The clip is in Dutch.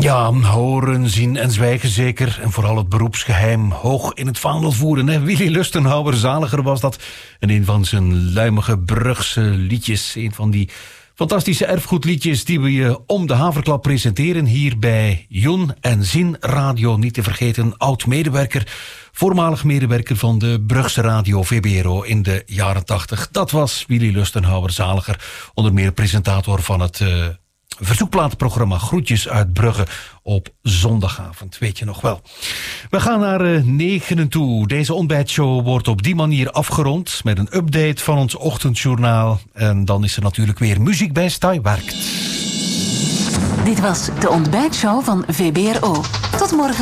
Ja, horen, zien en zwijgen zeker. En vooral het beroepsgeheim hoog in het vaandel voeren. Hè? Willy Lustenhouwer, zaliger was dat. En een van zijn luimige Brugse liedjes. Een van die fantastische erfgoedliedjes die we je om de haverklap presenteren. Hier bij Joen en Zin Radio. Niet te vergeten, oud-medewerker. Voormalig medewerker van de Brugse radio VBRO in de jaren 80. Dat was Willy Lustenhouwer, zaliger. Onder meer presentator van het verzoekplatenprogramma Groetjes uit Brugge op zondagavond, weet je nog wel. We gaan naar 9 toe. Deze ontbijtshow wordt op die manier afgerond met een update van ons ochtendjournaal. En dan is er natuurlijk weer muziek bij Stay Werkt. Dit was de ontbijtshow van VBRO. Tot morgen.